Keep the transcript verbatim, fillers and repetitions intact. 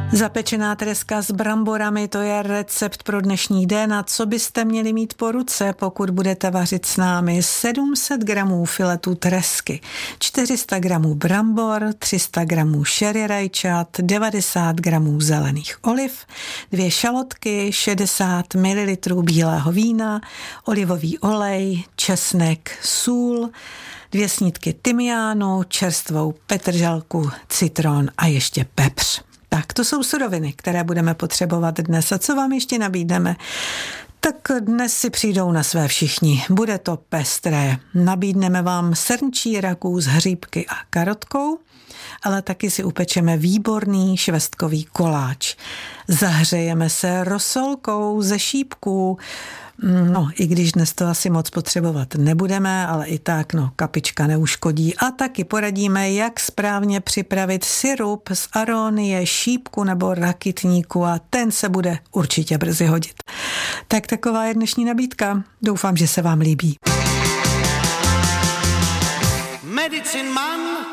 Zapečená treska s bramborami, to je recept pro dnešní den. A co byste měli mít po ruce, pokud budete vařit s námi? sedm set gramů filetu tresky, čtyři sta gramů brambor, tři sta gramů sherry rajčat, devadesát gramů zelených oliv, dvě šalotky, šedesát mililitrů bílého vína, olivový olej, česnek, sůl, dvě snídky tymiánu, čerstvou petržalku, citron a ještě pepř. Tak to jsou suroviny, které budeme potřebovat dnes. A co vám ještě nabídneme? Tak dnes si přijdou na své všichni. Bude to pestré. Nabídneme vám srnčí raků z hříbky a karotkou, ale taky si upečeme výborný švestkový koláč. Zahřejeme se rosolkou ze šípků. No, i když dnes to asi moc potřebovat nebudeme, ale i tak, no, kapička neuškodí. A taky poradíme, jak správně připravit sirup z aronie, šípku nebo rakitníku a ten se bude určitě brzy hodit. Tak taková je dnešní nabídka. Doufám, že se vám líbí. Medicine Man